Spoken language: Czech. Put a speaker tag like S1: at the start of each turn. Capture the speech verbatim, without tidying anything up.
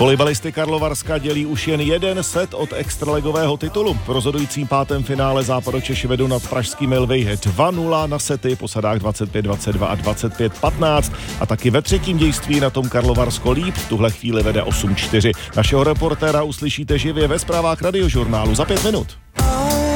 S1: Volejbalisty Karlovarska dělí už jen jeden set od extraligového titulu. V rozhodujícím pátém finále Západočeši vedou nad pražskými Lvy dva nula na sety po sadách dvacet pět dvacet dva a dvacet pět patnáct a taky ve třetím dějství na tom Karlovarsko líp v tuhle chvíli vede osm čtyři. Našeho reportéra uslyšíte živě ve zprávách Radiožurnálu za pět minut.